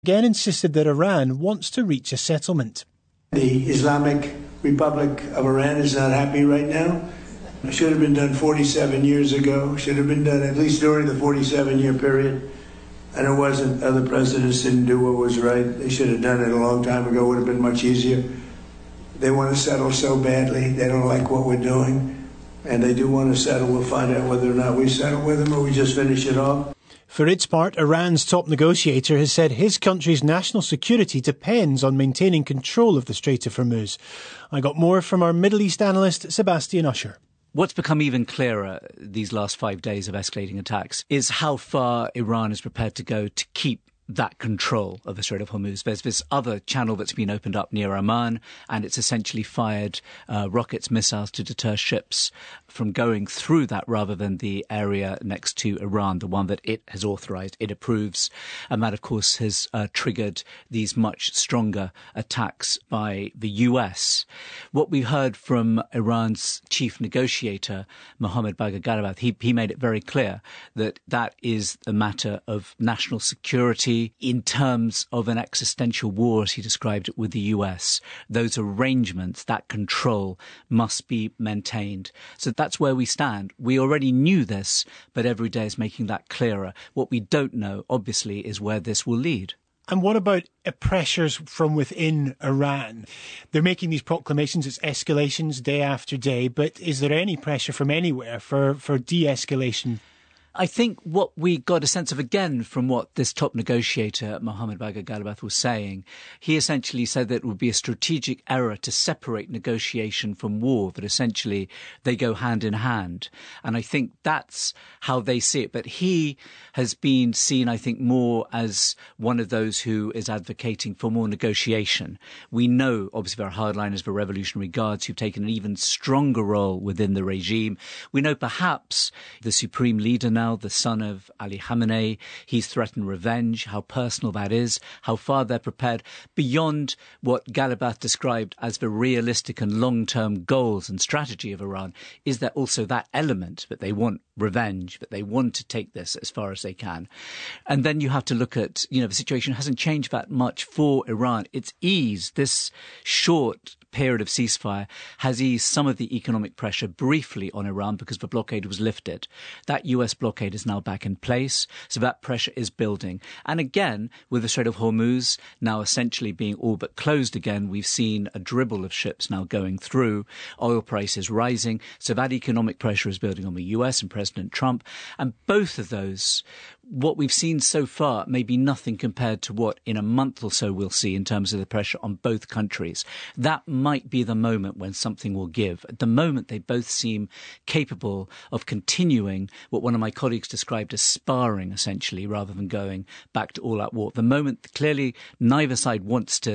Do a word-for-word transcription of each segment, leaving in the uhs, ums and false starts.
again insisted that Iran wants to reach a settlement. The Islamic Republic of Iran is not happy right now. It should have been done forty-seven years ago. Should have been done at least during the forty-seven year period. And it wasn't. Other presidents didn't do what was right. They should have done it a long time ago. It would have been much easier. They want to settle so badly. They don't like what we're doing. And they do want to settle. We'll find out whether or not we settle with them or we just finish it off. For its part, Iran's top negotiator has said his country's national security depends on maintaining control of the Strait of Hormuz. I got more from our Middle East analyst, Sebastian Usher. What's become even clearer these last five days of escalating attacks is how far Iran is prepared to go to keep that control of the Strait of Hormuz. There's this other channel that's been opened up near Oman, and it's essentially fired uh, rockets, missiles to deter ships from going through that rather than the area next to Iran, the one that it has authorized, it approves. And that, of course, has uh, triggered these much stronger attacks by the U S. What we heard from Iran's chief negotiator, Mohammad Bagher Ghalibaf, he, he made it very clear that that is a matter of national security in terms of an existential war, as he described it, with the U S. Those arrangements, that control must be maintained. So that's where we stand. We already knew this, but every day is making that clearer. What we don't know, obviously, is where this will lead. And what about pressures from within Iran? They're making these proclamations, it's escalations day after day, but is there any pressure from anywhere for, for de-escalation? I think what we got a sense of, again, from what this top negotiator, Mohammad Bagher Ghalibaf, was saying, he essentially said that it would be a strategic error to separate negotiation from war, that essentially they go hand in hand. And I think that's how they see it. But he has been seen, I think, more as one of those who is advocating for more negotiation. We know, obviously, there are hardliners, the Revolutionary Guards, who've taken an even stronger role within the regime. We know perhaps the supreme leader now, Now, the son of Ali Khamenei, he's threatened revenge, how personal that is, how far they're prepared beyond what Ghalibaf described as the realistic and long-term goals and strategy of Iran. Is there also that element that they want revenge, that they want to take this as far as they can? And then you have to look at, you know, the situation hasn't changed that much for Iran. It's eased. This short period of ceasefire has eased some of the economic pressure briefly on Iran because the blockade was lifted. That U S blockade is now back in place, so that pressure is building. And again, with the Strait of Hormuz now essentially being all but closed again, we've seen a dribble of ships now going through, oil prices rising, so that economic pressure is building on the U S and President Trump. And both of those, what we've seen so far may be nothing compared to what in a month or so we'll see in terms of the pressure on both countries. That might be the moment when something will give. At the moment, they both seem capable of continuing what one of my colleagues described as sparring, essentially, rather than going back to all-out war. The moment, clearly, neither side wants to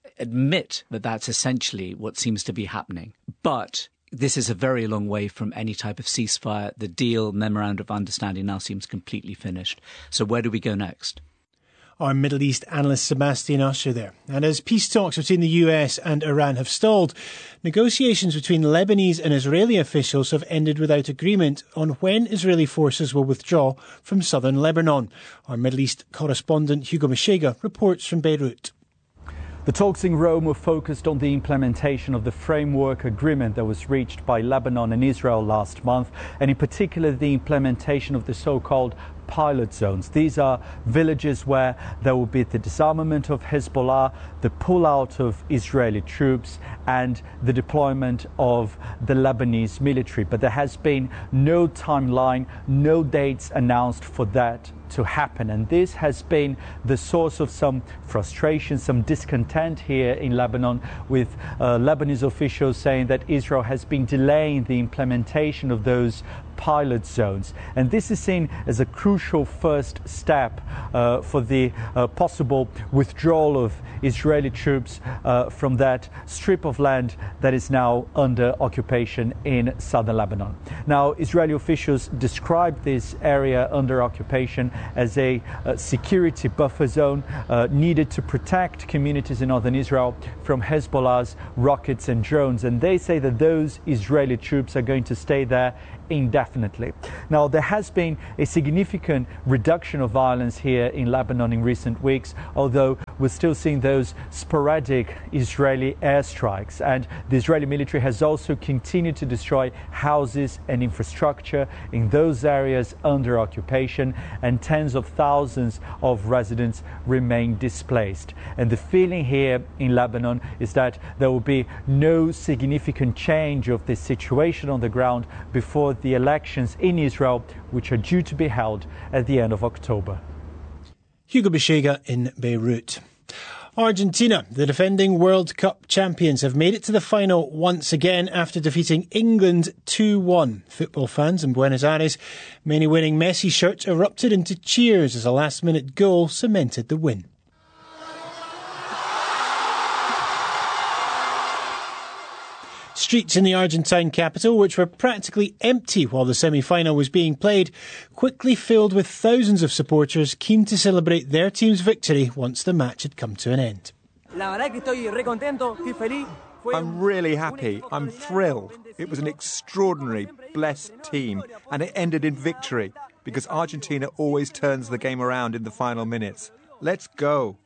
admit that that's essentially what seems to be happening. But this is a very long way from any type of ceasefire. The deal, memorandum of understanding now seems completely finished. So where do we go next? Our Middle East analyst Sebastian Usher there. And as peace talks between the U S and Iran have stalled, negotiations between Lebanese and Israeli officials have ended without agreement on when Israeli forces will withdraw from southern Lebanon. Our Middle East correspondent Hugo Mashega reports from Beirut. The talks in Rome were focused on the implementation of the framework agreement that was reached by Lebanon and Israel last month, and in particular the implementation of the so-called pilot zones. These are villages where there will be the disarmament of Hezbollah, the pullout of Israeli troops, and the deployment of the Lebanese military. But there has been no timeline, no dates announced for that to happen. And this has been the source of some frustration, some discontent here in Lebanon, with uh, Lebanese officials saying that Israel has been delaying the implementation of those pilot zones. And this is seen as a crucial first step uh, for the uh, possible withdrawal of Israeli troops uh, from that strip of land that is now under occupation in southern Lebanon. Now, Israeli officials described this area under occupation as a uh, security buffer zone uh, needed to protect communities in northern Israel from Hezbollah's rockets and drones. And they say that those Israeli troops are going to stay there indefinitely. Now, there has been a significant reduction of violence here in Lebanon in recent weeks, although we're still seeing those sporadic Israeli airstrikes. And the Israeli military has also continued to destroy houses and infrastructure in those areas under occupation, and tens of thousands of residents remain displaced. And the feeling here in Lebanon is that there will be no significant change of this situation on the ground before the elections in Israel, which are due to be held at the end of October. Hugo Bishega in Beirut. Argentina, the defending World Cup champions, have made it to the final once again after defeating England two one. Football fans in Buenos Aires, many wearing Messi shirts, erupted into cheers as a last-minute goal cemented the win. Streets in the Argentine capital, which were practically empty while the semi-final was being played, quickly filled with thousands of supporters keen to celebrate their team's victory once the match had come to an end. I'm really happy. I'm thrilled. It was an extraordinary, blessed team, and it ended in victory because Argentina always turns the game around in the final minutes. Let's go.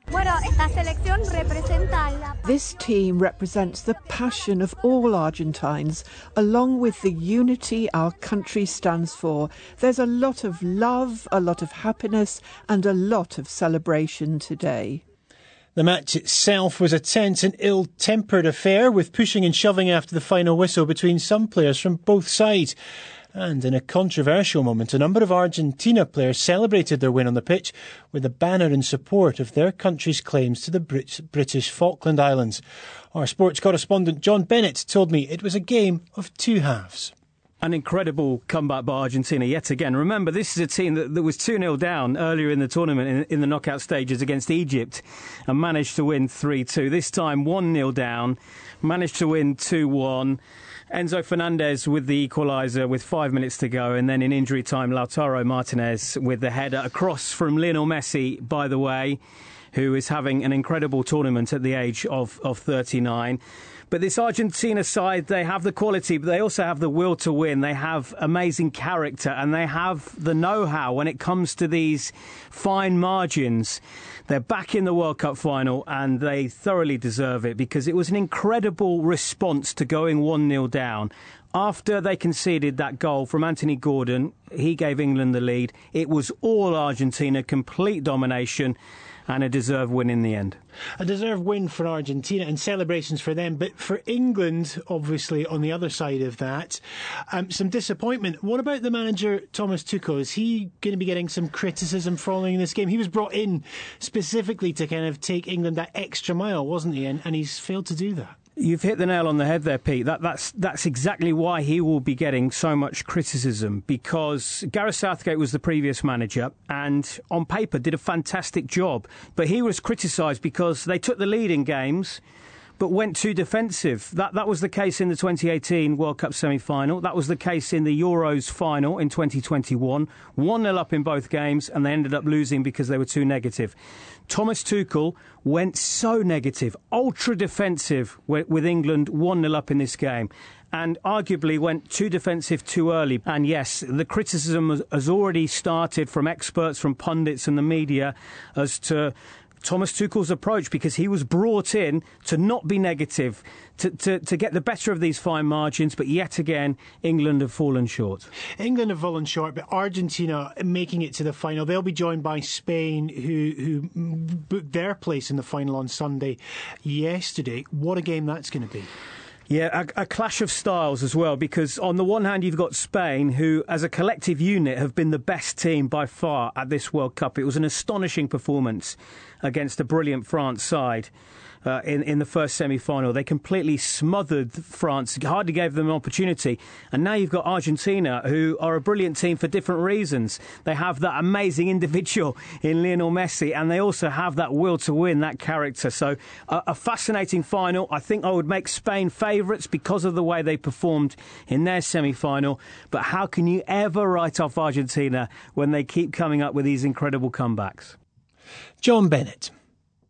This team represents the passion of all Argentines, along with the unity our country stands for. There's a lot of love, a lot of happiness, and a lot of celebration today. The match itself was a tense and ill-tempered affair, with pushing and shoving after the final whistle between some players from both sides. And in a controversial moment, a number of Argentina players celebrated their win on the pitch with a banner in support of their country's claims to the Brit- British Falkland Islands. Our sports correspondent John Bennett told me it was a game of two halves. An incredible comeback by Argentina yet again. Remember, this is a team that, that was two nil down earlier in the tournament in, in the knockout stages against Egypt and managed to win three two. This time one nil down, managed to win two one. Enzo Fernandez with the equaliser with five minutes to go, and then in injury time Lautaro Martinez with the header across from Lionel Messi, by the way, who is having an incredible tournament at the age of, of thirty-nine. But this Argentina side, they have the quality, but they also have the will to win. They have amazing character, and they have the know-how when it comes to these fine margins. They're back in the World Cup final, and they thoroughly deserve it because it was an incredible response to going one nil down. After they conceded that goal from Anthony Gordon, he gave England the lead. It was all Argentina, complete domination, and a deserved win in the end. A deserved win for Argentina and celebrations for them. But for England, obviously, on the other side of that, um, some disappointment. What about the manager, Thomas Tuchel? Is he going to be getting some criticism following this game? He was brought in specifically to kind of take England that extra mile, wasn't he? And, and he's failed to do that. You've hit the nail on the head there, Pete. That, that's that's exactly why he will be getting so much criticism, because Gareth Southgate was the previous manager and on paper did a fantastic job. But he was criticised because they took the lead in games but went too defensive. That that was the case in the twenty eighteen World Cup semi-final. That was the case in the Euros final in twenty twenty-one. one nil up in both games, and they ended up losing because they were too negative. Thomas Tuchel went so negative, ultra defensive with England one nil up in this game, and arguably went too defensive too early. And yes, the criticism has already started from experts, from pundits and the media as to Thomas Tuchel's approach, because he was brought in to not be negative, to, to, to get the better of these fine margins, but yet again, England have fallen short. England have fallen short, but Argentina making it to the final. They'll be joined by Spain, who, who booked their place in the final on Sunday yesterday. What a game that's going to be. Yeah, a, a clash of styles as well, because on the one hand you've got Spain, who as a collective unit have been the best team by far at this World Cup. It was an astonishing performance against a brilliant France side uh, in, in the first semi-final. They completely smothered France, hardly gave them an opportunity. And now you've got Argentina, who are a brilliant team for different reasons. They have that amazing individual in Lionel Messi, and they also have that will to win, that character. So uh, a fascinating final. I think I would make Spain favourites because of the way they performed in their semi-final. But how can you ever write off Argentina when they keep coming up with these incredible comebacks? John Bennett.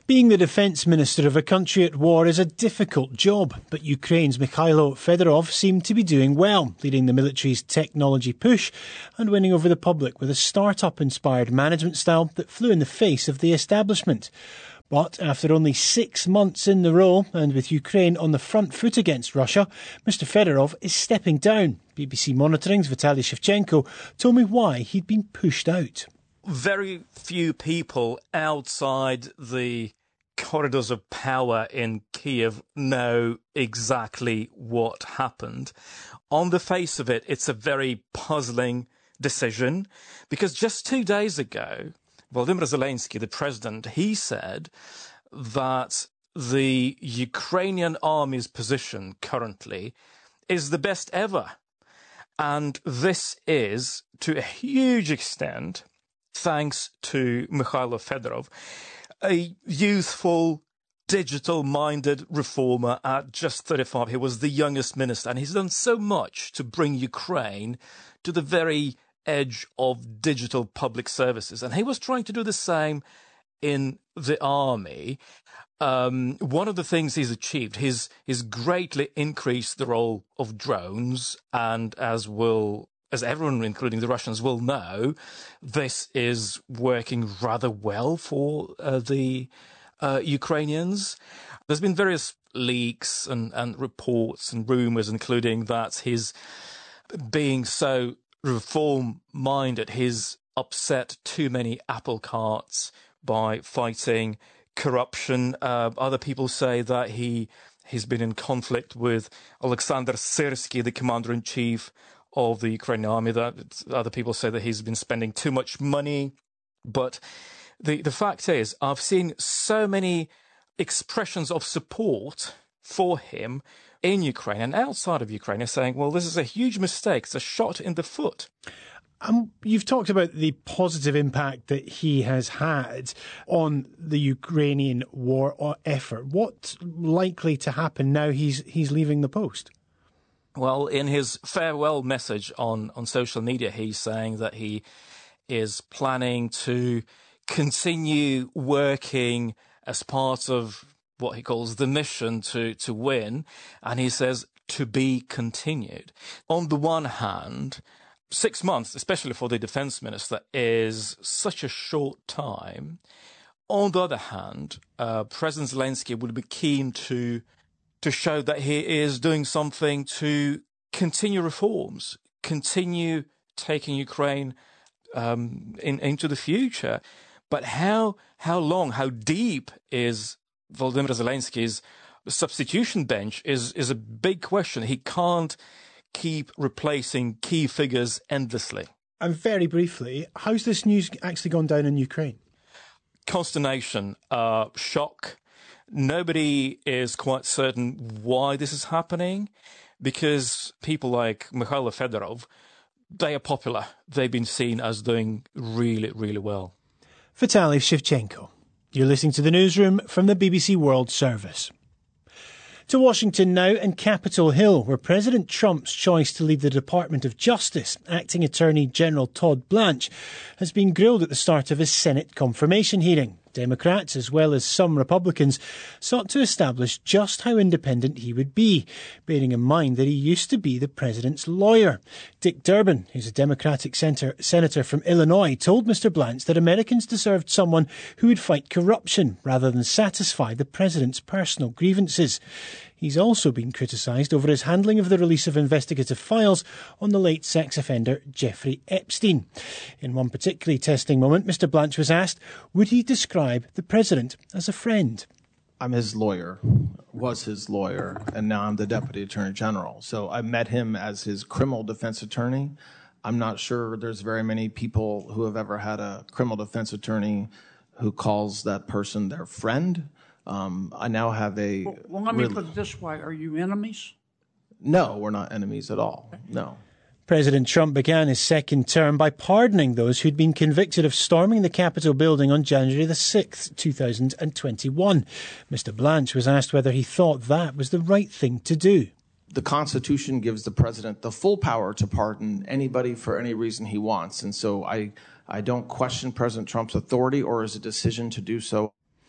Being the defence minister of a country at war is a difficult job, but Ukraine's Mikhailo Fedorov seemed to be doing well, leading the military's technology push and winning over the public with a start-up-inspired management style that flew in the face of the establishment. But after only six months in the role, and with Ukraine on the front foot against Russia, Mister Fedorov is stepping down. B B C Monitoring's Vitaly Shevchenko told me why he'd been pushed out. Very few people outside the corridors of power in Kiev know exactly what happened. On the face of it, it's a very puzzling decision, because just two days ago, Volodymyr Zelensky, the president, he said that the Ukrainian army's position currently is the best ever. And this is, to a huge extent, thanks to Mikhailo Fedorov, a youthful, digital-minded reformer at just thirty-five. He was the youngest minister, and he's done so much to bring Ukraine to the very edge of digital public services. And he was trying to do the same in the army. Um, one of the things he's achieved, he's, he's greatly increased the role of drones, and as will as everyone, including the Russians, will know, this is working rather well for uh, the uh, Ukrainians. There's been various leaks and, and reports and rumours, including that his being so reform-minded, he's upset too many apple carts by fighting corruption. Uh, other people say that he, he's been in conflict with Alexander Syrsky, the commander-in-chief of the Ukrainian army. That other people say that he's been spending too much money. But the, the fact is, I've seen so many expressions of support for him in Ukraine and outside of Ukraine saying, well, this is a huge mistake. It's a shot in the foot. Um, you've talked about the positive impact that he has had on the Ukrainian war effort. What's likely to happen now he's he's leaving the post? Well, in his farewell message on, on social media, he's saying that he is planning to continue working as part of what he calls the mission to, to win. And he says to be continued. On the one hand, six months, especially for the defense minister, is such a short time. On the other hand, uh, President Zelensky would be keen to to show that he is doing something to continue reforms, continue taking Ukraine um, in, into the future. But how how long, how deep is Volodymyr Zelensky's substitution bench is, is a big question. He can't keep replacing key figures endlessly. And very briefly, how's this news actually gone down in Ukraine? Consternation, uh, shock. Nobody is quite certain why this is happening, because people like Mikhailo Fedorov, they are popular. They've been seen as doing really, really well. Vitaly Shevchenko. You're listening to the newsroom from the B B C World Service. To Washington now and Capitol Hill, where President Trump's choice to lead the Department of Justice, Acting Attorney General Todd Blanche, has been grilled at the start of his Senate confirmation hearing. Democrats, as well as some Republicans, sought to establish just how independent he would be, bearing in mind that he used to be the president's lawyer. Dick Durbin, who's a Democratic senator, senator from Illinois, told Mister Blanche that Americans deserved someone who would fight corruption rather than satisfy the president's personal grievances. He's also been criticised over his handling of the release of investigative files on the late sex offender Jeffrey Epstein. In one particularly testing moment, Mister Blanche was asked, would he describe the president as a friend? I'm his lawyer, was his lawyer, and now I'm the Deputy Attorney General. So I met him as his criminal defense attorney. I'm not sure there's very many people who have ever had a criminal defense attorney who calls that person their friend. Um, I now have a... Well, well let me put it this way. Are you enemies? No, we're not enemies at all. No. President Trump began his second term by pardoning those who'd been convicted of storming the Capitol building on January the sixth, two thousand twenty-one. Mister Blanche was asked whether he thought that was the right thing to do. The Constitution gives the president the full power to pardon anybody for any reason he wants. And so I, I don't question President Trump's authority or his decision to do so.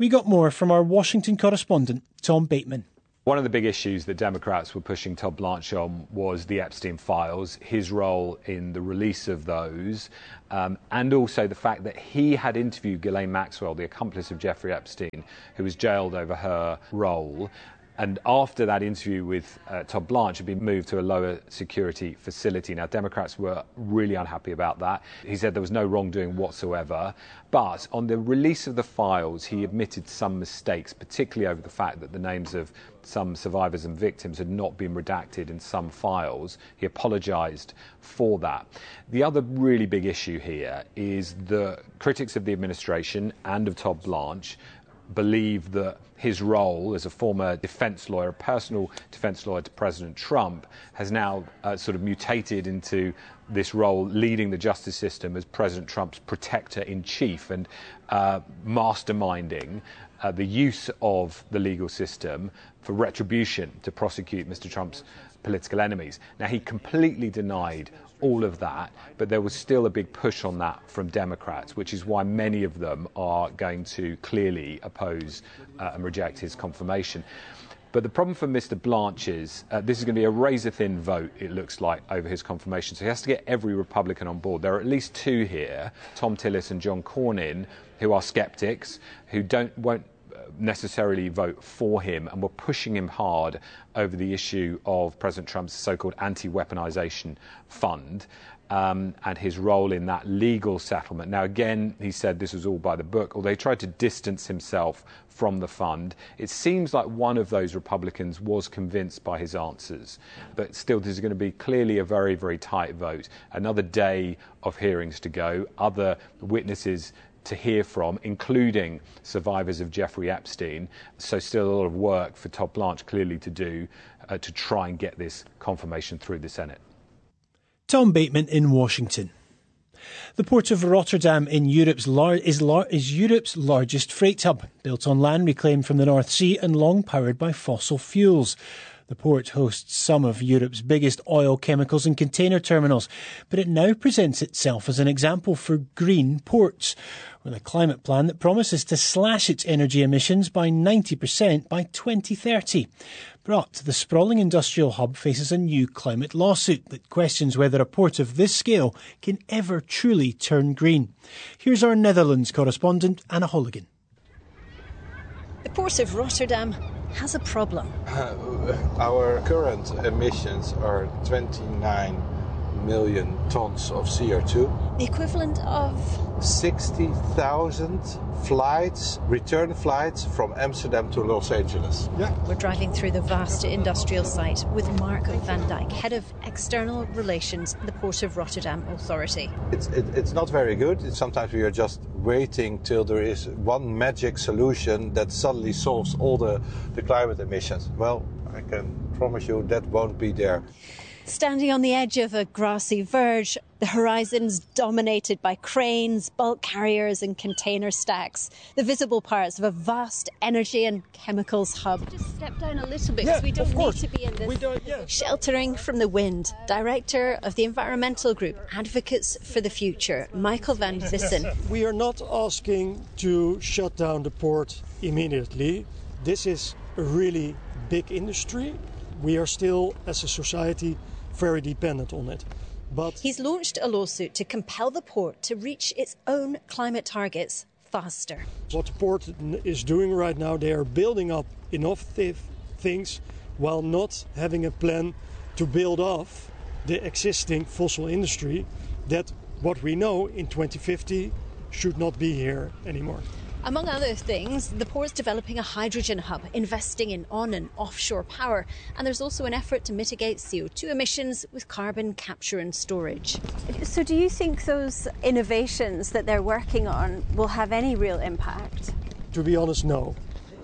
We got more from our Washington correspondent, Tom Bateman. One of the big issues that Democrats were pushing Todd Blanche on was the Epstein files, his role in the release of those, um, and also the fact that he had interviewed Ghislaine Maxwell, the accomplice of Jeffrey Epstein, who was jailed over her role. And after that interview with uh, Todd Blanche had been moved to a lower security facility. Now, Democrats were really unhappy about that. He said there was no wrongdoing whatsoever. But on the release of the files, he admitted some mistakes, particularly over the fact that the names of some survivors and victims had not been redacted in some files. He apologised for that. The other really big issue here is the critics of the administration and of Todd Blanche believe that his role as a former defence lawyer, a personal defence lawyer to President Trump, has now uh, sort of mutated into this role leading the justice system as President Trump's protector-in-chief and uh, masterminding uh, the use of the legal system for retribution to prosecute Mister Trump's political enemies. Now, he completely denied all of that, but there was still a big push on that from Democrats, which is why many of them are going to clearly oppose uh, and reject his confirmation. But the problem for Mister Blanche is uh, this is going to be a razor-thin vote, it looks like, over his confirmation. So he has to get every Republican on board. There are at least two here, Tom Tillis and John Cornyn, who are skeptics, who don't won't necessarily vote for him, and were pushing him hard over the issue of President Trump's so-called anti-weaponization fund um, and his role in that legal settlement. Now, again, he said this was all by the book, although he tried to distance himself from the fund. It seems like one of those Republicans was convinced by his answers, but still this is going to be clearly a very, very tight vote. Another day of hearings to go, other witnesses to hear from, including survivors of Jeffrey Epstein. So still a lot of work for Todd Blanche clearly to do uh, to try and get this confirmation through the Senate. Tom Bateman in Washington. The port of Rotterdam in Europe's lar- is, lar- is Europe's largest freight hub, built on land reclaimed from the North Sea and long powered by fossil fuels. The port hosts some of Europe's biggest oil, chemicals and container terminals, but it now presents itself as an example for green ports, with a climate plan that promises to slash its energy emissions by ninety percent by twenty thirty. But the sprawling industrial hub faces a new climate lawsuit that questions whether a port of this scale can ever truly turn green. Here's our Netherlands correspondent, Anna Holligan. The Port of Rotterdam has a problem. Uh, our current emissions are twenty-nine million tons of C O two. The equivalent of sixty thousand flights, return flights from Amsterdam to Los Angeles. Yeah. We're driving through the vast industrial site with Mark van Dijk, Head of External Relations at the Port of Rotterdam Authority. It's, it, it's not very good. It's, sometimes we are just waiting till there is one magic solution that suddenly solves all the, the climate emissions. Well, I can promise you that won't be there. Standing on the edge of a grassy verge, the horizon's dominated by cranes, bulk carriers and container stacks, the visible parts of a vast energy and chemicals hub. Just step down a little bit, because yeah, we don't need to be in this. Yeah. Sheltering from the wind, Director of the environmental group Advocates for the Future, Michael van Vissen. We are not asking to shut down the port immediately. This is a really big industry. We are still, as a society, very dependent on it. But he's launched a lawsuit to compel the port to reach its own climate targets faster. What the port is doing right now, they are building up innovative things while not having a plan to build off the existing fossil industry that, what we know, in twenty fifty should not be here anymore. Among other things, the port's developing a hydrogen hub, investing in on and offshore power, and there's also an effort to mitigate C O two emissions with carbon capture and storage. So do you think those innovations that they're working on will have any real impact? To be honest, no.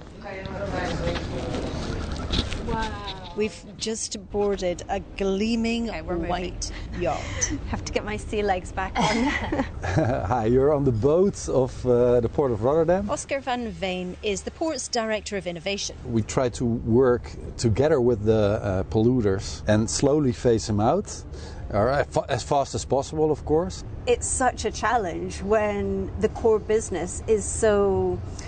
Wow. We've just boarded a gleaming okay, white yacht. Have to get my sea legs back on. Hi, you're on the boat of uh, the Port of Rotterdam. Oscar van Veen is the port's Director of Innovation. We try to work together with the uh, polluters and slowly phase them out, uh, as fast as possible, of course. It's such a challenge when the core business is so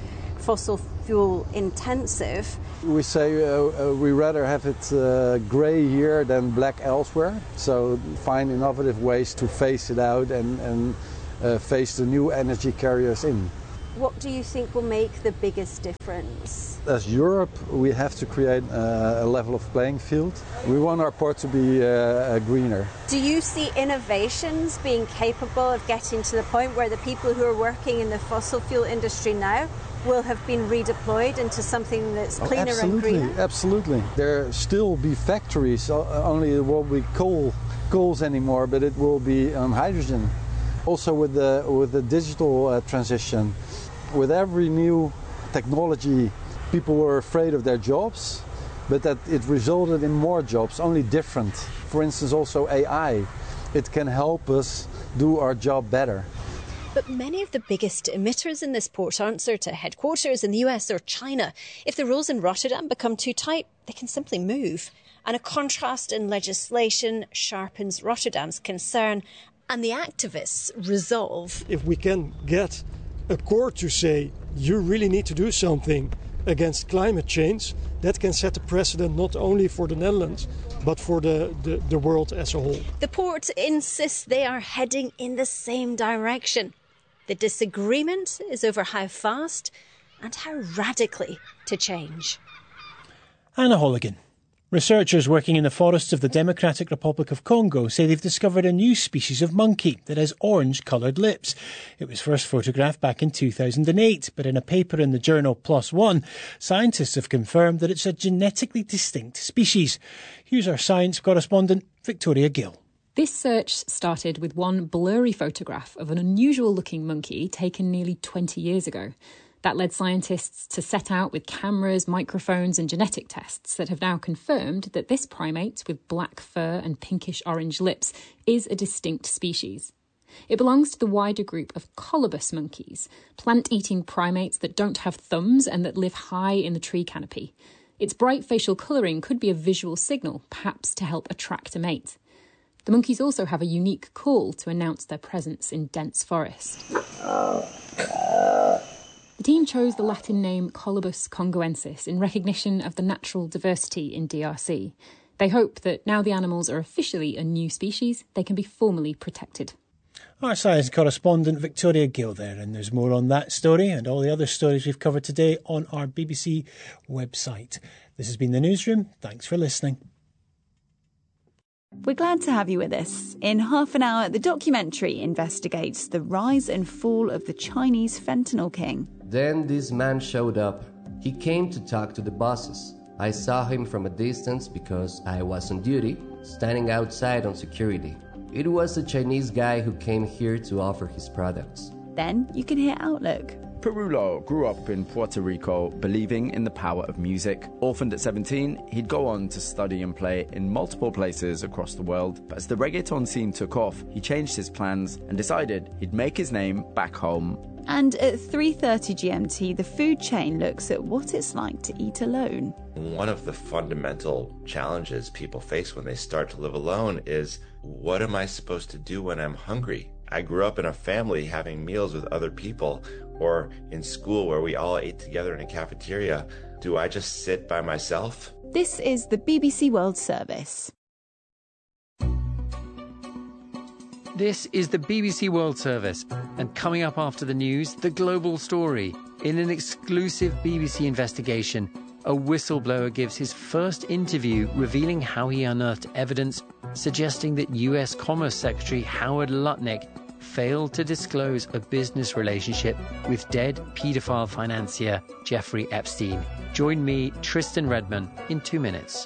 fossil fuel intensive. We say uh, uh, we rather have it uh, grey here than black elsewhere, so find innovative ways to phase it out and, and uh, phase the new energy carriers in. What do you think will make the biggest difference? As Europe, we have to create uh, a level of playing field. We want our port to be uh, greener. Do you see innovations being capable of getting to the point where the people who are working in the fossil fuel industry now will have been redeployed into something that's cleaner oh, and greener? Absolutely. There still be factories, only it won't be coal, coals anymore, but it will be um, hydrogen. Also with the, with the digital uh, transition, with every new technology, people were afraid of their jobs, but that it resulted in more jobs, only different. For instance, also A I. It can help us do our job better. But many of the biggest emitters in this port answer to headquarters in the U S or China. If the rules in Rotterdam become too tight, they can simply move. And a contrast in legislation sharpens Rotterdam's concern and the activists' resolve. If we can get a court to say, you really need to do something against climate change, that can set a precedent not only for the Netherlands, but for the, the, the world as a whole. The port insists they are heading in the same direction. The disagreement is over how fast and how radically to change. Anna Holligan. Researchers working in the forests of the Democratic Republic of Congo say they've discovered a new species of monkey that has orange-coloured lips. It was first photographed back in two thousand eight, but in a paper in the journal PLOS ONE, scientists have confirmed that it's a genetically distinct species. Here's our science correspondent, Victoria Gill. This search started with one blurry photograph of an unusual-looking monkey taken nearly twenty years ago. That led scientists to set out with cameras, microphones and genetic tests that have now confirmed that this primate with black fur and pinkish-orange lips is a distinct species. It belongs to the wider group of colobus monkeys, plant-eating primates that don't have thumbs and that live high in the tree canopy. Its bright facial colouring could be a visual signal, perhaps to help attract a mate. The monkeys also have a unique call to announce their presence in dense forest. The team chose the Latin name Colobus congoensis in recognition of the natural diversity in D R C. They hope that now the animals are officially a new species, they can be formally protected. Our science correspondent Victoria Gill there, and there's more on that story and all the other stories we've covered today on our B B C website. This has been The Newsroom. Thanks for listening. We're glad to have you with us. In half an hour, the documentary investigates the rise and fall of the Chinese fentanyl king. Then this man showed up. He came to talk to the bosses. I saw him from a distance because I was on duty, standing outside on security. It was a Chinese guy who came here to offer his products. Then you can hear Outlook. Perulo grew up in Puerto Rico, believing in the power of music. Orphaned at seventeen, he'd go on to study and play in multiple places across the world. But as the reggaeton scene took off, he changed his plans and decided he'd make his name back home. And at three thirty G M T, the food chain looks at what it's like to eat alone. One of the fundamental challenges people face when they start to live alone is, what am I supposed to do when I'm hungry? I grew up in a family having meals with other people, or in school where we all ate together in a cafeteria. Do I just sit by myself? This is the B B C World Service. This is the B B C World Service, and coming up after the news, the global story. In an exclusive B B C investigation, a whistleblower gives his first interview revealing how he unearthed evidence suggesting that U S Commerce Secretary Howard Lutnick failed to disclose a business relationship with dead paedophile financier Jeffrey Epstein. Join me, Tristan Redman, in two minutes.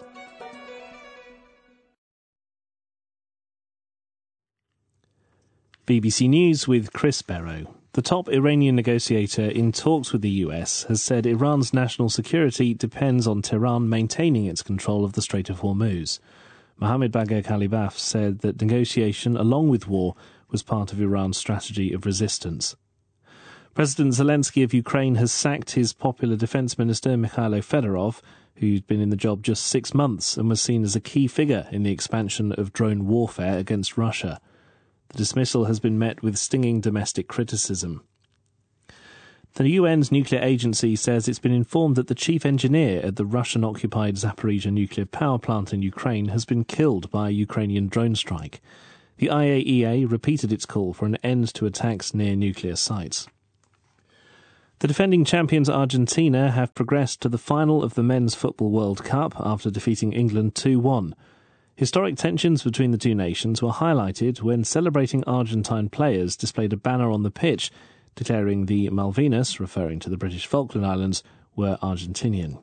B B C News with Chris Barrow. The top Iranian negotiator in talks with the U S has said Iran's national security depends on Tehran maintaining its control of the Strait of Hormuz. Mohammad Bagher Khalibaf said that negotiation, along with war, was part of Iran's strategy of resistance. President Zelensky of Ukraine has sacked his popular defense minister Mikhailo Fedorov, who's been in the job just six months and was seen as a key figure in the expansion of drone warfare against Russia. The dismissal has been met with stinging domestic criticism. The U N's nuclear agency says it's been informed that the chief engineer at the Russian-occupied Zaporizhzhia nuclear power plant in Ukraine has been killed by a Ukrainian drone strike. The I A E A repeated its call for an end to attacks near nuclear sites. The defending champions Argentina have progressed to the final of the Men's Football World Cup after defeating England two one. Historic tensions between the two nations were highlighted when celebrating Argentine players displayed a banner on the pitch declaring the Malvinas, referring to the British Falkland Islands, were Argentinian.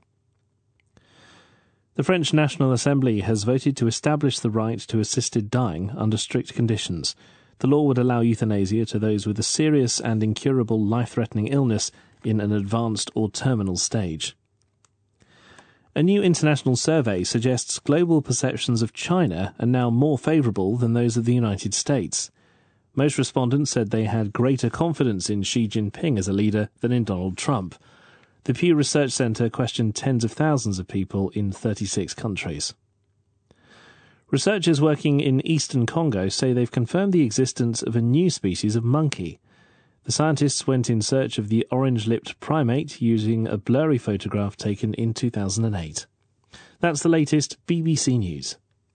The French National Assembly has voted to establish the right to assisted dying under strict conditions. The law would allow euthanasia to those with a serious and incurable life-threatening illness in an advanced or terminal stage. A new international survey suggests global perceptions of China are now more favourable than those of the United States. Most respondents said they had greater confidence in Xi Jinping as a leader than in Donald Trump. The Pew Research Centre questioned tens of thousands of people in thirty-six countries. Researchers working in eastern Congo say they've confirmed the existence of a new species of monkey. The scientists went in search of the orange-lipped primate using a blurry photograph taken in two thousand eight. That's the latest B B C News.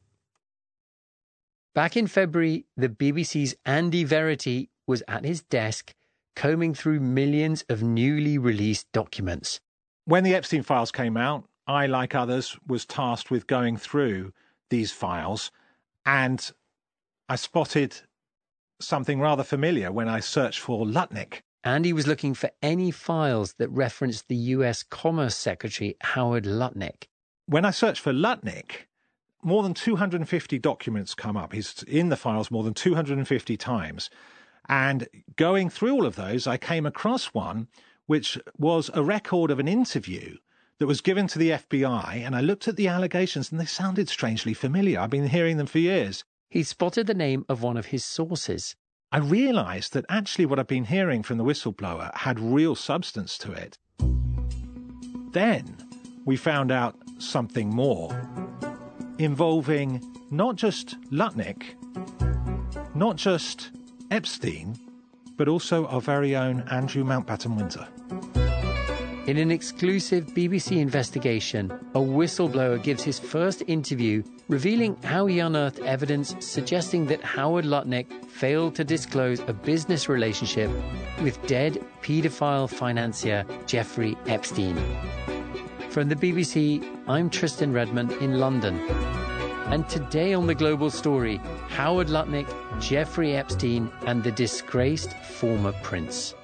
Back in February, the B B C's Andy Verity was at his desk combing through millions of newly released documents. When the Epstein files came out, I, like others, was tasked with going through these files, and I spotted something rather familiar when I searched for Lutnick. Andy was looking for any files that referenced the U S Commerce Secretary Howard Lutnick. When I searched for Lutnick, more than two hundred fifty documents come up. He's in the files more than two hundred fifty times. And going through all of those, I came across one which was a record of an interview that was given to the F B I, and I looked at the allegations and they sounded strangely familiar. I've been hearing them for years. He spotted the name of one of his sources. I realised that actually what I've been hearing from the whistleblower had real substance to it. Then we found out something more, involving not just Lutnick, not just Epstein, but also our very own Andrew Mountbatten-Windsor. In an exclusive B B C investigation, a whistleblower gives his first interview revealing how he unearthed evidence suggesting that Howard Lutnick failed to disclose a business relationship with dead paedophile financier Jeffrey Epstein. From the B B C, I'm Tristan Redmond in London. And today on The Global Story, Howard Lutnick, Jeffrey Epstein, and the disgraced former prince.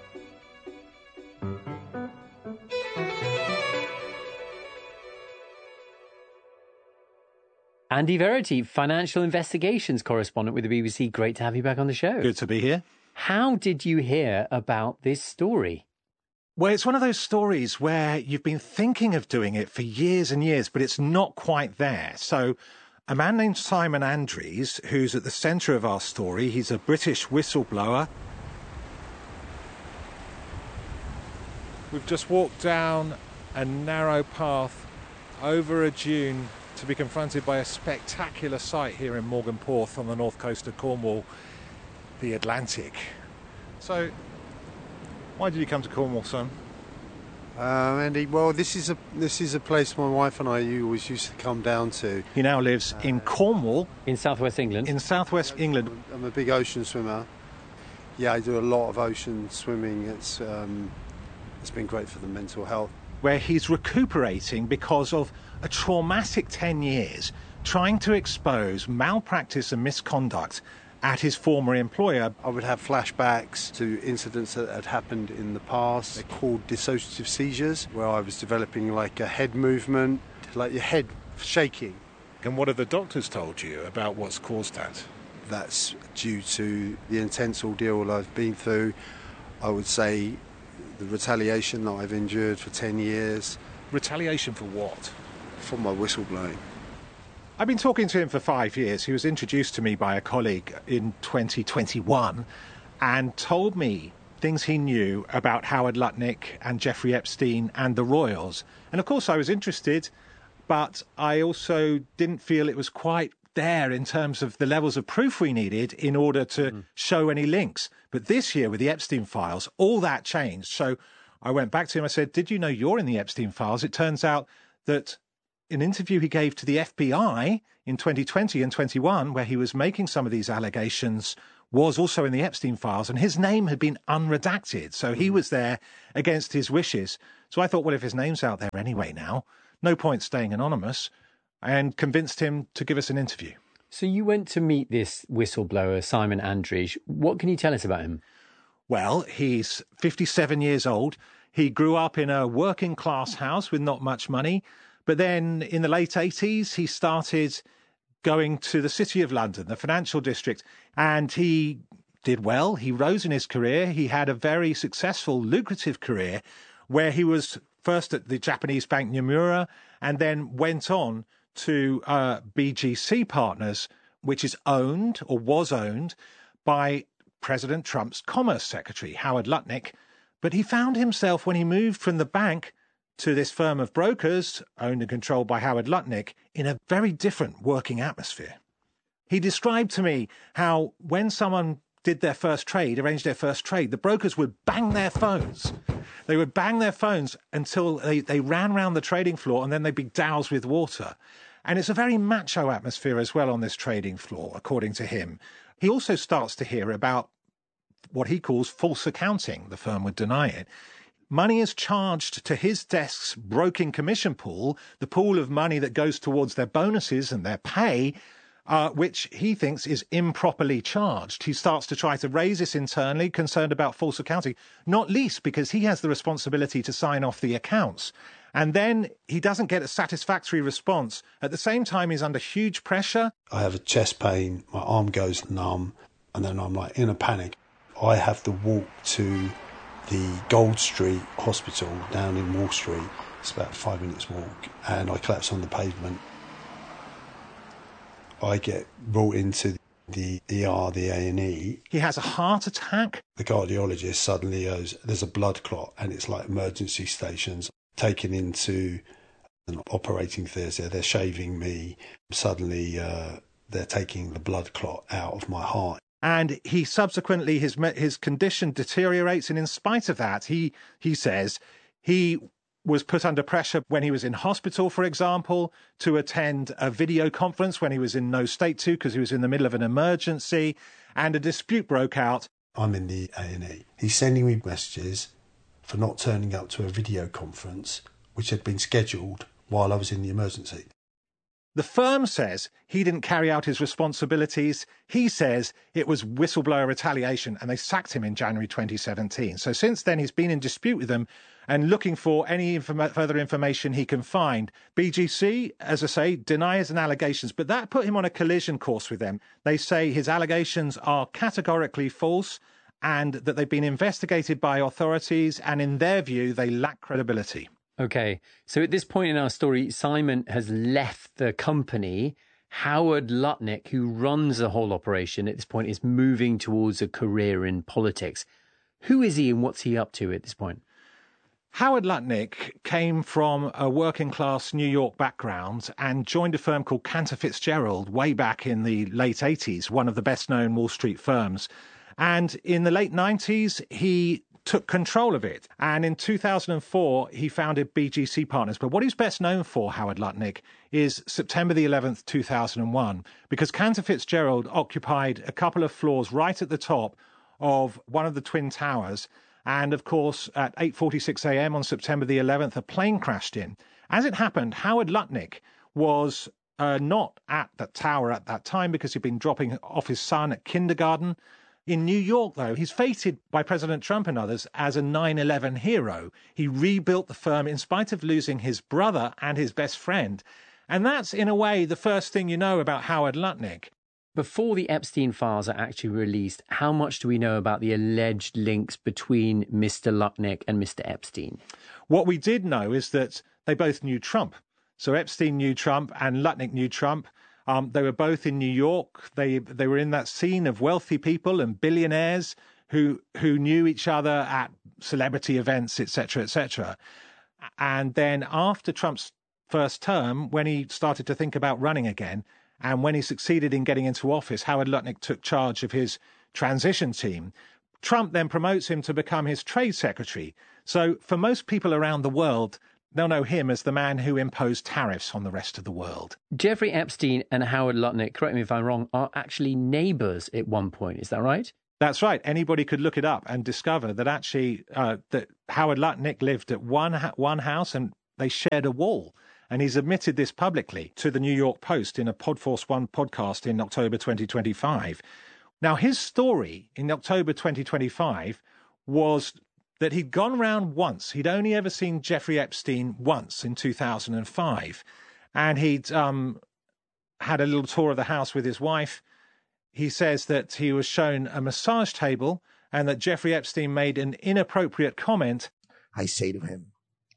Andy Verity, financial investigations correspondent with the B B C. Great to have you back on the show. Good to be here. How did you hear about this story? Well, it's one of those stories where you've been thinking of doing it for years and years, but it's not quite there. So a man named Simon Andrews, who's at the centre of our story, he's a British whistleblower. We've just walked down a narrow path over a dune to be confronted by a spectacular sight here in Morgan Porth on the north coast of Cornwall, the Atlantic. So, why did you come to Cornwall, son? Um, Andy, well, this is a this is a place my wife and I always used to come down to. He now lives in Cornwall, in southwest England. In southwest England, I'm a big ocean swimmer. Yeah, I do a lot of ocean swimming. It's um, it's been great for the mental health. Where he's recuperating because of a traumatic ten years trying to expose malpractice and misconduct at his former employer. I would have flashbacks to incidents that had happened in the past. They're called dissociative seizures, where I was developing like a head movement, like your head shaking. And what have the doctors told you about what's caused that? That's due to the intense ordeal I've been through. I would say the retaliation that I've endured for ten years. Retaliation for what? For my whistleblowing. I've been talking to him for five years. He was introduced to me by a colleague in twenty twenty-one and told me things he knew about Howard Lutnick and Jeffrey Epstein and the Royals. And of course I was interested, but I also didn't feel it was quite there in terms of the levels of proof we needed in order to mm. show any links. But this year with the Epstein files, all that changed. So I went back to him. I said, did you know you're in the Epstein files? It turns out that an interview he gave to the F B I in twenty twenty and twenty-one, where he was making some of these allegations, was also in the Epstein files, and his name had been unredacted. So he was there against his wishes. So I thought, well, if his name's out there anyway now, no point staying anonymous, and convinced him to give us an interview. So you went to meet this whistleblower, Simon Andridge. What can you tell us about him? Well, he's fifty-seven years old. He grew up in a working class house with not much money. But then in the late eighties, he started going to the City of London, the financial district, and he did well. He rose in his career. He had a very successful, lucrative career where he was first at the Japanese bank Nomura and then went on to uh, B G C Partners, which is owned or was owned by President Trump's Commerce Secretary, Howard Lutnick. But he found himself, when he moved from the bank to this firm of brokers, owned and controlled by Howard Lutnick, in a very different working atmosphere. He described to me how when someone did their first trade, arranged their first trade, the brokers would bang their phones. They would bang their phones until they, they ran round the trading floor, and then they'd be doused with water. And it's a very macho atmosphere as well on this trading floor, according to him. He also starts to hear about what he calls false accounting. The firm would deny it. Money is charged to his desk's broking commission pool, the pool of money that goes towards their bonuses and their pay, uh, which he thinks is improperly charged. He starts to try to raise this internally, concerned about false accounting, not least because he has the responsibility to sign off the accounts. And then he doesn't get a satisfactory response. At the same time, he's under huge pressure. I have a chest pain, my arm goes numb, and then I'm like in a panic. I have to walk to the Gold Street Hospital down in Wall Street. It's about five minutes walk, and I collapse on the pavement. I get brought into the E R, the A and E. He has a heart attack. The cardiologist suddenly goes, there's a blood clot, and it's like emergency stations. Taken into an operating theatre, they're shaving me. Suddenly uh, they're taking the blood clot out of my heart. And he subsequently, his his condition deteriorates, and in spite of that, he he says he was put under pressure when he was in hospital, for example, to attend a video conference when he was in no state to, because he was in the middle of an emergency, and a dispute broke out. I'm in the A and E. He's sending me messages for not turning up to a video conference which had been scheduled while I was in the emergency. The firm says he didn't carry out his responsibilities. He says it was whistleblower retaliation, and they sacked him in January twenty seventeen. So since then, he's been in dispute with them and looking for any inform- further information he can find. B G C, as I say, denies an allegations, but that put him on a collision course with them. They say his allegations are categorically false and that they've been investigated by authorities, and in their view, they lack credibility. Okay, so at this point in our story, Simon has left the company. Howard Lutnick, who runs the whole operation at this point, is moving towards a career in politics. Who is he and what's he up to at this point? Howard Lutnick came from a working-class New York background and joined a firm called Cantor Fitzgerald way back in the late eighties, one of the best-known Wall Street firms. And in the late nineties, he took control of it. And in two thousand four, he founded B G C Partners. But what he's best known for, Howard Lutnick, is September the eleventh, two thousand one, because Cantor Fitzgerald occupied a couple of floors right at the top of one of the Twin Towers. And, of course, at eight forty-six a.m. on September the eleventh, a plane crashed in. As it happened, Howard Lutnick was uh, not at that tower at that time because he'd been dropping off his son at kindergarten. In New York, though, he's feted by President Trump and others as a nine eleven hero. He rebuilt the firm in spite of losing his brother and his best friend. And that's, in a way, the first thing you know about Howard Lutnick. Before the Epstein files are actually released, how much do we know about the alleged links between Mister Lutnick and Mister Epstein? What we did know is that they both knew Trump. So Epstein knew Trump and Lutnick knew Trump. Um, they were both in New York. They they were in that scene of wealthy people and billionaires who who knew each other at celebrity events, et cetera, et cetera. And then after Trump's first term, when he started to think about running again, and when he succeeded in getting into office, Howard Lutnick took charge of his transition team. Trump then promotes him to become his trade secretary. So for most people around the world, they'll know him as the man who imposed tariffs on the rest of the world. Jeffrey Epstein and Howard Lutnick, correct me if I'm wrong, are actually neighbours at one point. Is that right? That's right. Anybody could look it up and discover that actually uh, that Howard Lutnick lived at one ha- one house and they shared a wall. And he's admitted this publicly to the New York Post in a Podforce One podcast in October twenty twenty-five. Now, his story in October twenty twenty-five was that he'd gone round once. He'd only ever seen Jeffrey Epstein once in two thousand five. And he'd um, had a little tour of the house with his wife. He says that he was shown a massage table and that Jeffrey Epstein made an inappropriate comment. I say to him,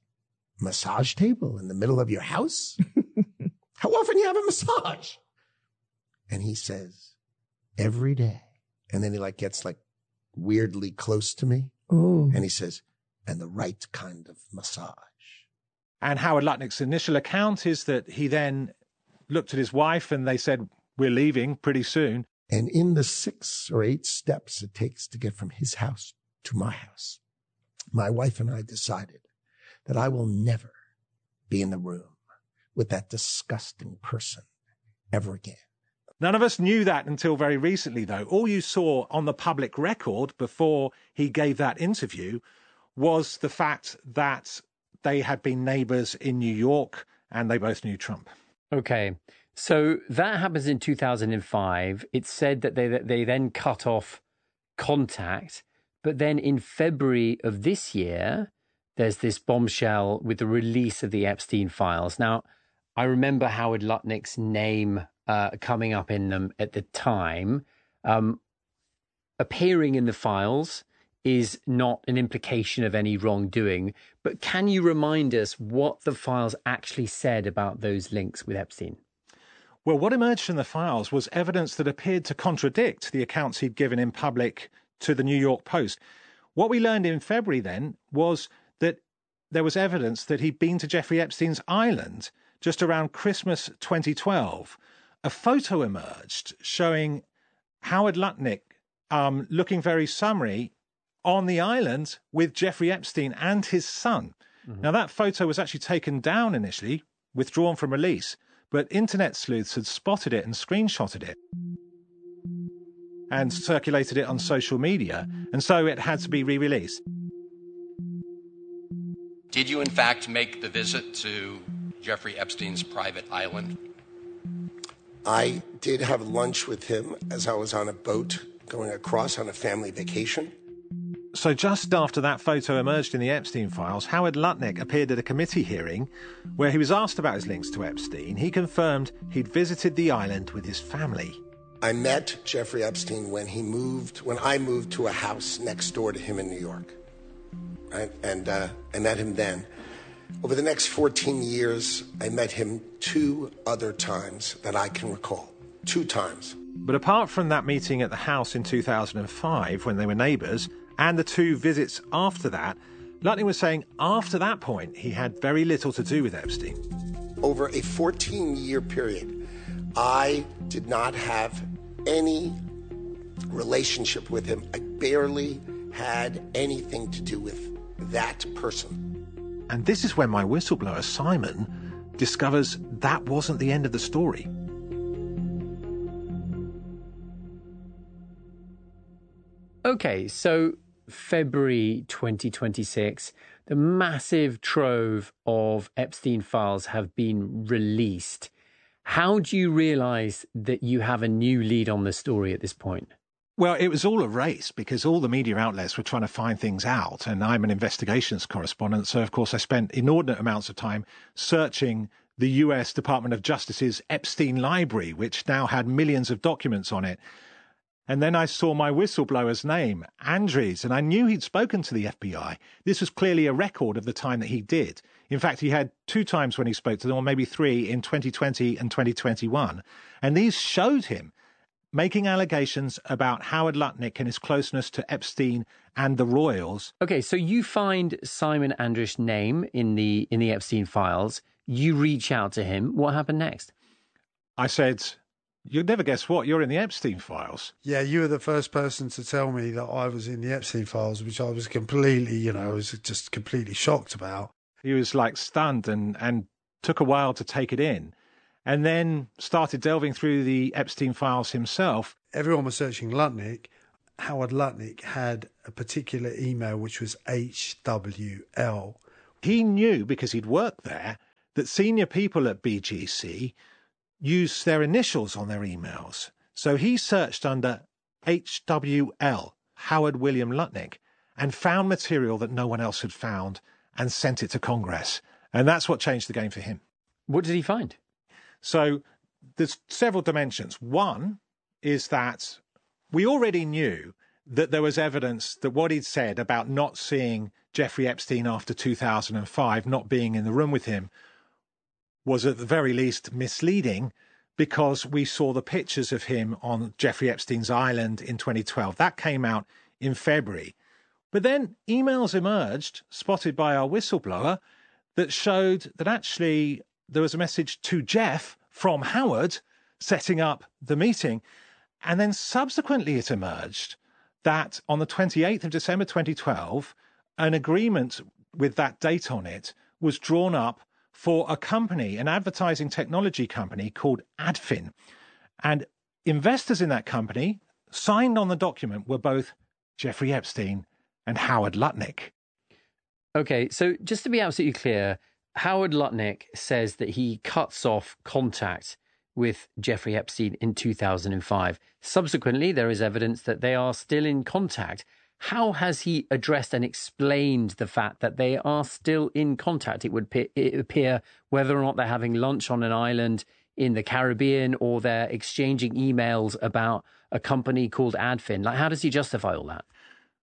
massage table in the middle of your house? How often you have a massage? And he says, every day. And then he like gets like weirdly close to me. Ooh. And he says, and the right kind of massage. And Howard Lutnick's initial account is that he then looked at his wife and they said, we're leaving pretty soon. And in the six or eight steps it takes to get from his house to my house, my wife and I decided that I will never be in the room with that disgusting person ever again. None of us knew that until very recently, though. All you saw on the public record before he gave that interview was the fact that they had been neighbours in New York and they both knew Trump. Okay. So that happens in two thousand five. It's said that they that they then cut off contact. But then in February of this year, there's this bombshell with the release of the Epstein files. Now, I remember Howard Lutnick's name uh, coming up in them at the time. Um, appearing in the files is not an implication of any wrongdoing. But can you remind us what the files actually said about those links with Epstein? Well, what emerged from the files was evidence that appeared to contradict the accounts he'd given in public to the New York Post. What we learned in February then was that there was evidence that he'd been to Jeffrey Epstein's island just around Christmas twenty twelve. A photo emerged showing Howard Lutnick um, looking very summery on the island with Jeffrey Epstein and his son. Mm-hmm. Now, that photo was actually taken down initially, withdrawn from release, but internet sleuths had spotted it and screenshotted it and circulated it on social media, and so it had to be re-released. Did you, in fact, make the visit to Jeffrey Epstein's private island? I did have lunch with him as I was on a boat going across on a family vacation. So just after that photo emerged in the Epstein files, Howard Lutnick appeared at a committee hearing where he was asked about his links to Epstein. He confirmed he'd visited the island with his family. I met Jeffrey Epstein when he moved, when I moved to a house next door to him in New York. Right? And uh, I met him then. Over the next fourteen years, I met him two other times that I can recall. Two times. But apart from that meeting at the house in two thousand five, when they were neighbours, and the two visits after that, Lutnick was saying after that point he had very little to do with Epstein. Over a fourteen-year period, I did not have any relationship with him. I barely had anything to do with that person. And this is when my whistleblower, Simon, discovers that wasn't the end of the story. Okay, so February twenty twenty-six, the massive trove of Epstein files have been released. How do you realise that you have a new lead on the story at this point? Well, it was all a race because all the media outlets were trying to find things out. And I'm an investigations correspondent. So, of course, I spent inordinate amounts of time searching the U S Department of Justice's Epstein library, which now had millions of documents on it. And then I saw my whistleblower's name, Andres, and I knew he'd spoken to the F B I. This was clearly a record of the time that he did. In fact, he had two times when he spoke to them, or maybe three, in twenty twenty and twenty twenty-one. And these showed him making allegations about Howard Lutnick and his closeness to Epstein and the royals. Okay, so you find Simon Andrisch's name in the in the Epstein files. You reach out to him. What happened next? I said, You'd never guess what, you're in the Epstein files. Yeah, you were the first person to tell me that I was in the Epstein files, which I was completely, you know, I was just completely shocked about. He was like stunned and, and took a while to take it in, and then started delving through the Epstein files himself. Everyone was searching Lutnick. Howard Lutnick had a particular email which was H W L. He knew, because he'd worked there, that senior people at B G C use their initials on their emails. So he searched under H W L, Howard William Lutnick, and found material that no one else had found and sent it to Congress. And that's what changed the game for him. What did he find? So there's several dimensions. One is that we already knew that there was evidence that what he'd said about not seeing Jeffrey Epstein after two thousand five, not being in the room with him, was at the very least misleading, because we saw the pictures of him on Jeffrey Epstein's island in twenty twelve. That came out in February. But then emails emerged, spotted by our whistleblower, that showed that actually there was a message to Jeff from Howard setting up the meeting. And then subsequently it emerged that on the twenty-eighth of December twenty twelve, an agreement with that date on it was drawn up for a company, an advertising technology company called Adfin. And investors in that company, signed on the document, were both Jeffrey Epstein and Howard Lutnick. Okay, so just to be absolutely clear, Howard Lutnick says that he cuts off contact with Jeffrey Epstein in two thousand five. Subsequently, there is evidence that they are still in contact. How has he addressed and explained the fact that they are still in contact? It would appear, whether or not they're having lunch on an island in the Caribbean or they're exchanging emails about a company called Adfin. Like, how does he justify all that?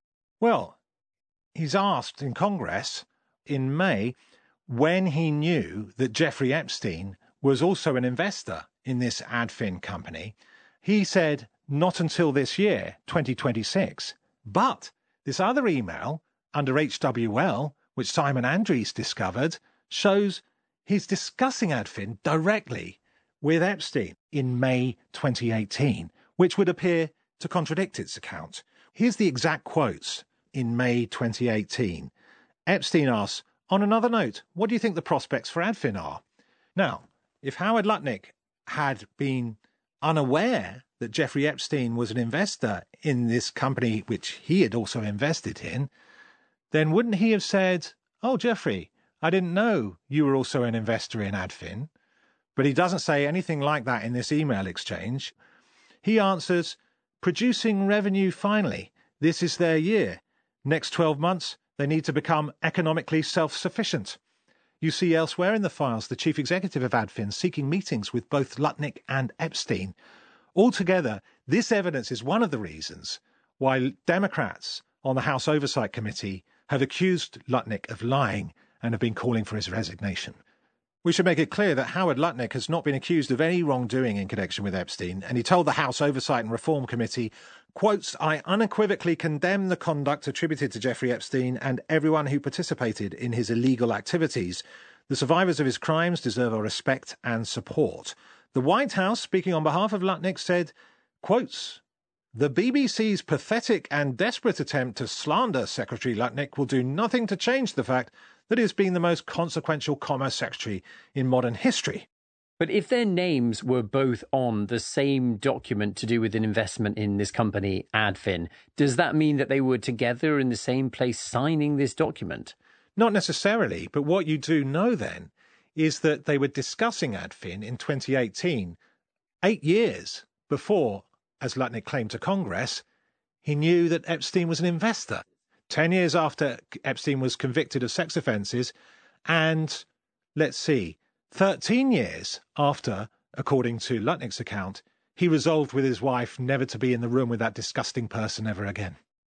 Well, he's asked in Congress in May when he knew that Jeffrey Epstein was also an investor in this Adfin company. He said, not until this year, twenty twenty-six. But this other email under H W L, which Simon Andrees discovered, shows he's discussing Adfin directly with Epstein in May twenty eighteen, which would appear to contradict its account. Here's the exact quotes in May twenty eighteen. Epstein asks, on another note, what do you think the prospects for Adfin are? Now, if Howard Lutnick had been unaware that Jeffrey Epstein was an investor in this company which he had also invested in, then wouldn't he have said, oh, Jeffrey, I didn't know you were also an investor in Adfin? But he doesn't say anything like that in this email exchange. He answers, producing revenue finally. This is their year. Next twelve months, they need to become economically self-sufficient. You see elsewhere in the files the chief executive of Adfin seeking meetings with both Lutnick and Epstein. Altogether, this evidence is one of the reasons why Democrats on the House Oversight Committee have accused Lutnick of lying and have been calling for his resignation. We should make it clear that Howard Lutnick has not been accused of any wrongdoing in connection with Epstein, and he told the House Oversight and Reform Committee, quotes, I unequivocally condemn the conduct attributed to Jeffrey Epstein and everyone who participated in his illegal activities. The survivors of his crimes deserve our respect and support. The White House, speaking on behalf of Lutnick, said, quotes, the B B C's pathetic and desperate attempt to slander Secretary Lutnick will do nothing to change the fact that he has been the most consequential Commerce Secretary in modern history. But if their names were both on the same document to do with an investment in this company, Adfin, does that mean that they were together in the same place signing this document? Not necessarily, but what you do know then is that they were discussing Adfin in twenty eighteen, eight years before, as Lutnick claimed to Congress, he knew that Epstein was an investor. Ten years after Epstein was convicted of sex offences, and, let's see, thirteen years after, according to Lutnick's account, he resolved with his wife never to be in the room with that disgusting person ever again.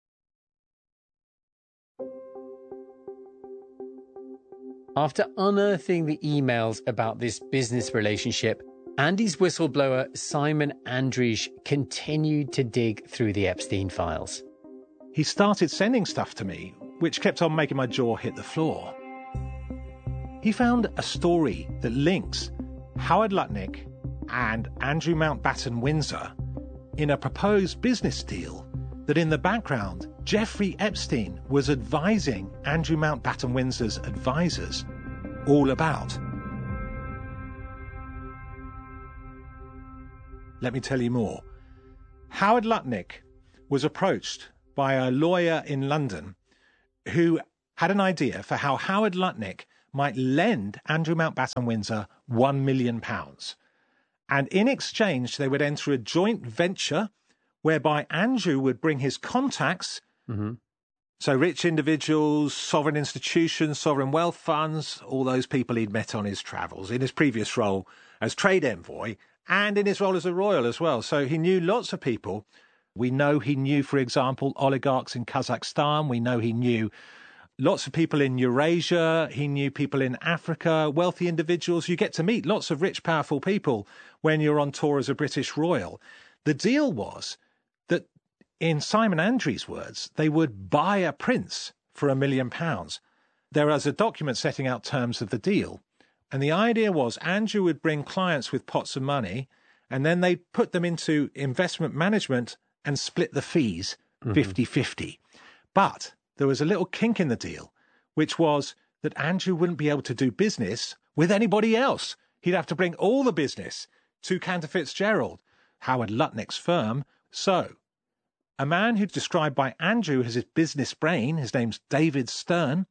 After unearthing the emails about this business relationship, Andy's whistleblower Simon Andrees continued to dig through the Epstein files. He started sending stuff to me, which kept on making my jaw hit the floor. He found a story that links Howard Lutnick and Andrew Mountbatten Windsor in a proposed business deal that in the background, Jeffrey Epstein was advising Andrew Mountbatten Windsor's advisors all about. Let me tell you more. Howard Lutnick was approached by a lawyer in London who had an idea for how Howard Lutnick might lend Andrew Mountbatten Windsor one million pounds. And in exchange, they would enter a joint venture whereby Andrew would bring his contacts, mm-hmm. so rich individuals, sovereign institutions, sovereign wealth funds, all those people he'd met on his travels, in his previous role as trade envoy, and in his role as a royal as well. So he knew lots of people. We know he knew, for example, oligarchs in Kazakhstan. We know he knew lots of people in Eurasia. He knew people in Africa, wealthy individuals. You get to meet lots of rich, powerful people when you're on tour as a British royal. The deal was that, in Simon Andrews' words, they would buy a prince for a million pounds. There was a document setting out terms of the deal. And the idea was Andrew would bring clients with pots of money, and then they'd put them into investment management and split the fees fifty-fifty. Mm-hmm. But there was a little kink in the deal, which was that Andrew wouldn't be able to do business with anybody else. He'd have to bring all the business to Cantor Fitzgerald, Howard Lutnick's firm. So, a man who's described by Andrew as his business brain, his name's David Stern,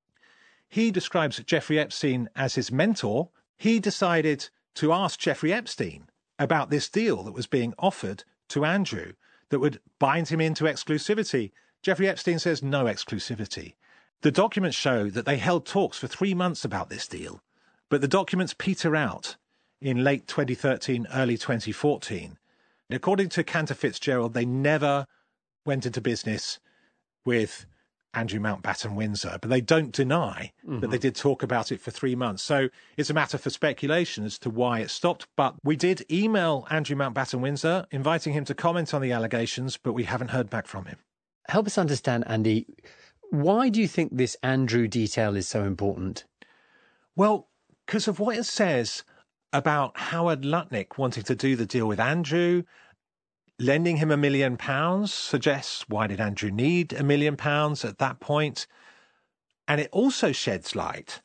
he describes Jeffrey Epstein as his mentor. He decided to ask Jeffrey Epstein about this deal that was being offered to Andrew that would bind him into exclusivity. Jeffrey Epstein says no exclusivity. The documents show that they held talks for three months about this deal, but the documents peter out in late twenty thirteen, early twenty fourteen. According to Cantor Fitzgerald, they never went into business with Andrew Mountbatten Windsor, but they don't deny mm-hmm. that they did talk about it for three months. So it's a matter for speculation as to why it stopped. But we did email Andrew Mountbatten Windsor, inviting him to comment on the allegations, but we haven't heard back from him. Help us understand, Andy, why do you think this Andrew detail is so important? Well, because of what it says about Howard Lutnick wanting to do the deal with Andrew. Lending him a million pounds suggests why did Andrew need a million pounds at that point? And it also sheds light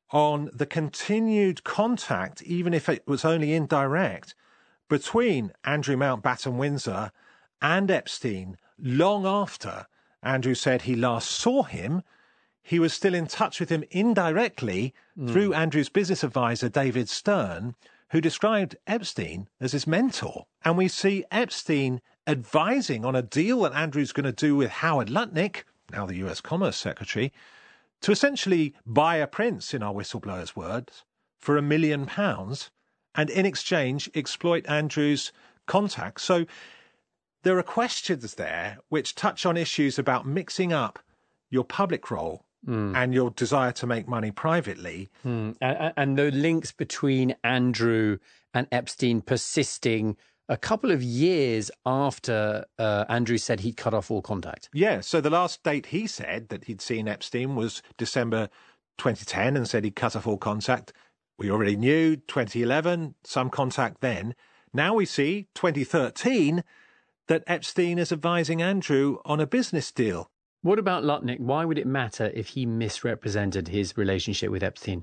on the continued contact, even if it was only indirect, between Andrew Mountbatten Windsor and Epstein long after Andrew said he last saw him. He was still in touch with him indirectly mm. through Andrew's business advisor, David Stern, who described Epstein as his mentor. And we see Epstein advising on a deal that Andrew's going to do with Howard Lutnick, now the U S Commerce Secretary, to essentially buy a prince, in our whistleblower's words, for a million pounds, and in exchange exploit Andrew's contacts. So there are questions there which touch on issues about mixing up your public role Mm. and your desire to make money privately. Mm. And, and the links between Andrew and Epstein persisting a couple of years after uh, Andrew said he'd cut off all contact. Yeah, so the last date he said that he'd seen Epstein was December twenty ten and said he'd cut off all contact. We already knew twenty eleven, some contact then. Now we see twenty thirteen that Epstein is advising Andrew on a business deal. What about Lutnick? Why would it matter if he misrepresented his relationship with Epstein?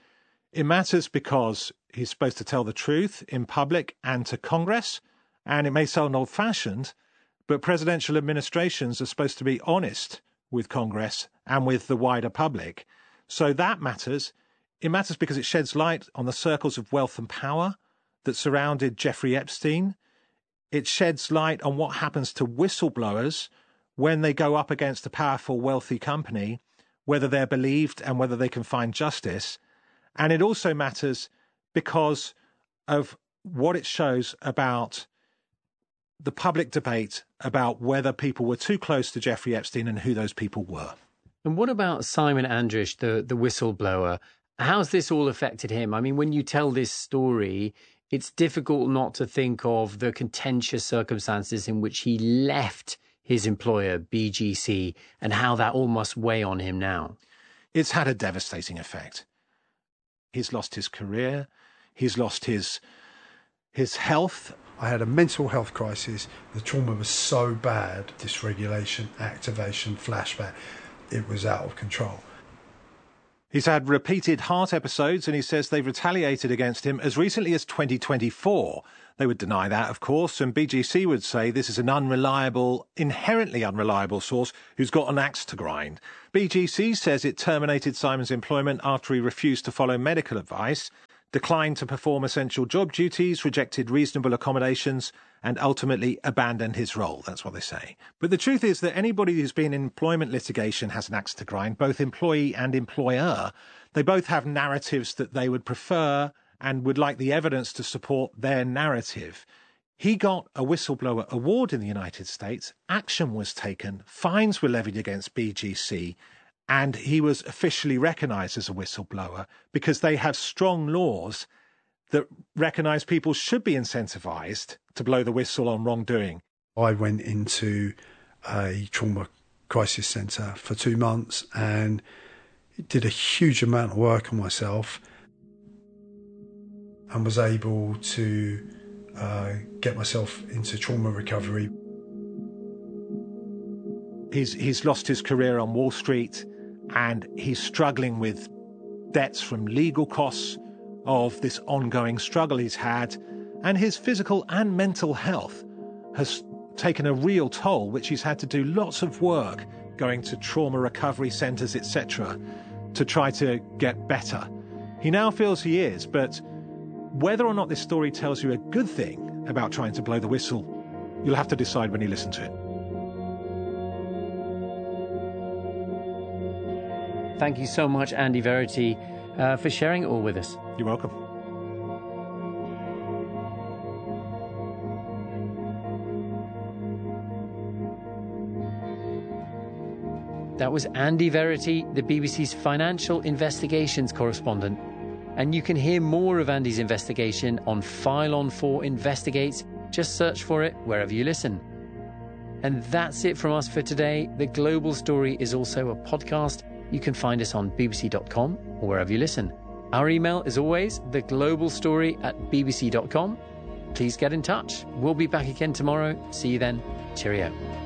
It matters because he's supposed to tell the truth in public and to Congress, and it may sound old-fashioned, but presidential administrations are supposed to be honest with Congress and with the wider public. So that matters. It matters because it sheds light on the circles of wealth and power that surrounded Jeffrey Epstein. It sheds light on what happens to whistleblowers when they go up against a powerful, wealthy company, whether they're believed and whether they can find justice. And it also matters because of what it shows about the public debate about whether people were too close to Jeffrey Epstein and who those people were. And what about Simon Andrish, the, the whistleblower? How's this all affected him? I mean, when you tell this story, it's difficult not to think of the contentious circumstances in which he left his employer, B G C, and how that all must weigh on him now. It's had a devastating effect. He's lost his career. He's lost his his health. I had a mental health crisis. The trauma was so bad, dysregulation, activation, flashback, it was out of control. He's had repeated heart episodes, and he says they've retaliated against him as recently as twenty twenty-four. They would deny that, of course, and B G C would say this is an unreliable, inherently unreliable source who's got an axe to grind. B G C says it terminated Simon's employment after he refused to follow medical advice, declined to perform essential job duties, rejected reasonable accommodations, and ultimately abandoned his role. That's what they say. But the truth is that anybody who's been in employment litigation has an axe to grind, both employee and employer. They both have narratives that they would prefer and would like the evidence to support their narrative. He got a whistleblower award in the United States. Action was taken. Fines were levied against B G C. And he was officially recognised as a whistleblower because they have strong laws that recognise people should be incentivised to blow the whistle on wrongdoing. I went into a trauma crisis centre for two months and did a huge amount of work on myself and was able to uh, get myself into trauma recovery. He's, he's lost his career on Wall Street, and he's struggling with debts from legal costs of this ongoing struggle he's had, and his physical and mental health has taken a real toll, which he's had to do lots of work going to trauma recovery centres, et cetera, to try to get better. He now feels he is, but whether or not this story tells you a good thing about trying to blow the whistle, you'll have to decide when you listen to it. Thank you so much, Andy Verity, uh, for sharing it all with us. You're welcome. That was Andy Verity, the B B C's financial investigations correspondent. And you can hear more of Andy's investigation on File on four Investigates. Just search for it wherever you listen. And that's it from us for today. The Global Story is also a podcast. You can find us on b b c dot com or wherever you listen. Our email is always theglobalstory at b b c dot com. Please get in touch. We'll be back again tomorrow. See you then. Cheerio.